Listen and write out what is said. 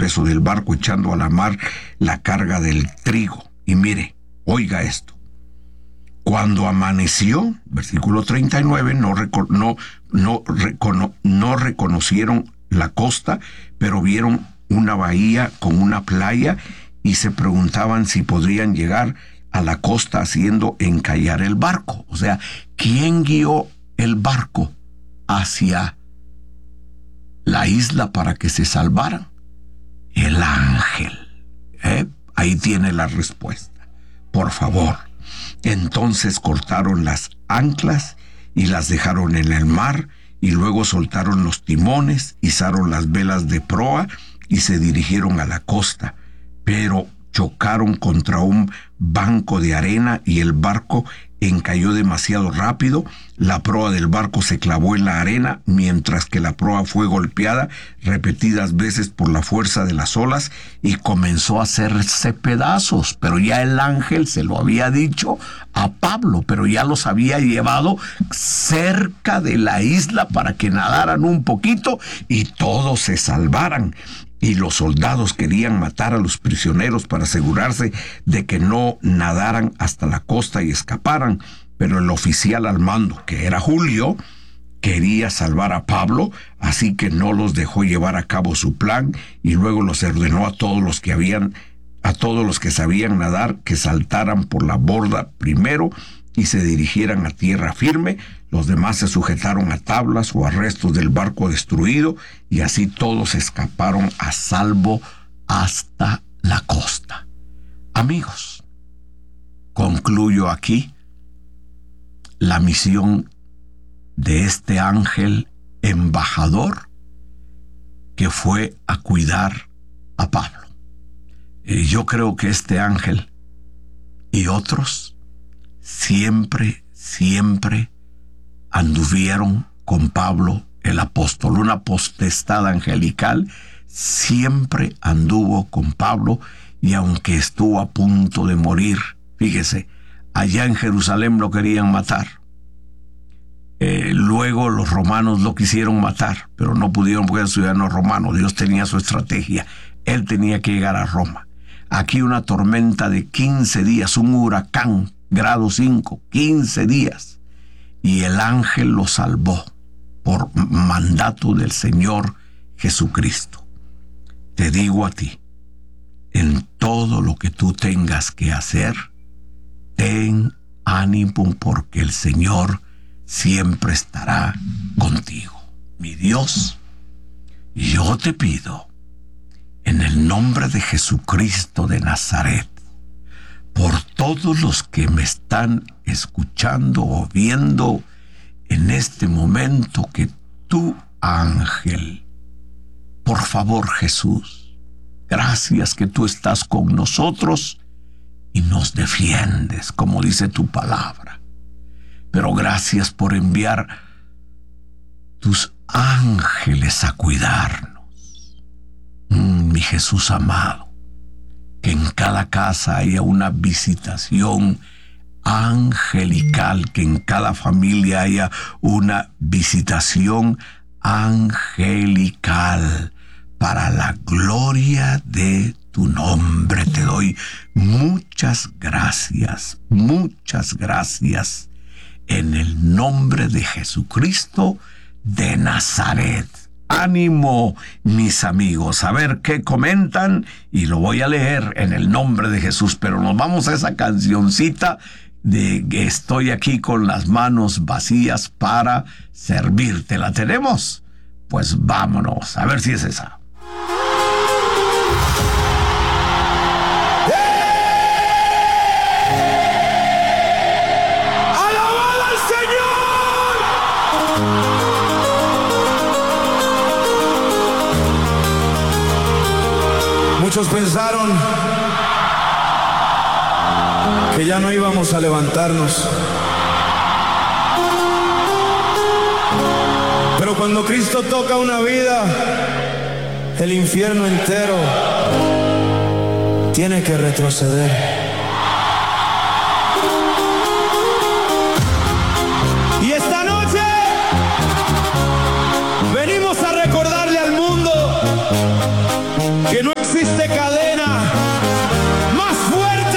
peso del barco, echando a la mar la carga del trigo. Y mire, oiga esto. Cuando amaneció, versículo 39, no reconocieron la costa, pero vieron una bahía con una playa y se preguntaban si podrían llegar a la costa haciendo encallar el barco. O sea, ¿quién guió el barco hacia la isla para que se salvaran? El ángel. Ahí tiene la respuesta. Por favor. Entonces cortaron las anclas y las dejaron en el mar, y luego soltaron los timones, izaron las velas de proa y se dirigieron a la costa. Pero chocaron contra un banco de arena y el barco encalló demasiado rápido. La proa del barco se clavó en la arena, mientras que la proa fue golpeada repetidas veces por la fuerza de las olas y comenzó a hacerse pedazos. Pero ya el ángel se lo había dicho a Pablo, pero ya los había llevado cerca de la isla para que nadaran un poquito y todos se salvaran. Y los soldados querían matar a los prisioneros para asegurarse de que no nadaran hasta la costa y escaparan. Pero el oficial al mando, que era Julio, quería salvar a Pablo, así que no los dejó llevar a cabo su plan, y luego los ordenó a todos los que sabían nadar que saltaran por la borda primero y se dirigieran a tierra firme. Los demás se sujetaron a tablas o a restos del barco destruido, y así todos escaparon a salvo hasta la costa. Amigos, concluyo aquí la misión de este ángel embajador que fue a cuidar a Pablo. Yo creo que este ángel y otros siempre anduvieron con Pablo el apóstol. Una potestad angelical siempre anduvo con Pablo, y aunque estuvo a punto de morir, fíjese, allá en Jerusalén lo querían matar. Luego los romanos lo quisieron matar, pero no pudieron porque era ciudadano romano. Dios tenía su estrategia. Él tenía que llegar a Roma. Aquí una tormenta de 15 días, un huracán, grado 5, 15 días. Y el ángel lo salvó por mandato del Señor Jesucristo. Te digo a ti, en todo lo que tú tengas que hacer, ten ánimo, porque el Señor siempre estará contigo. Mi Dios, yo te pido, en el nombre de Jesucristo de Nazaret, por todos los que me están escuchando o viendo en este momento, que tu ángel, por favor, Jesús, gracias que tú estás con nosotros y nos defiendes, como dice tu palabra. Pero gracias por enviar tus ángeles a cuidarnos. Mi Jesús amado, que en cada casa haya una visitación angelical, que en cada familia haya una visitación angelical para la gloria de tu nombre. Te doy muchas gracias en el nombre de Jesucristo de Nazaret. Ánimo, mis amigos, a ver qué comentan y lo voy a leer en el nombre de Jesús. Pero nos vamos a esa cancioncita de que estoy aquí con las manos vacías para servirte. ¿La tenemos? Pues vámonos, a ver si es esa. Muchos pensaron que ya no íbamos a levantarnos. Pero cuando Cristo toca una vida, el infierno entero tiene que retroceder. Y esta noche venimos a recordarle al mundo que no existe cadena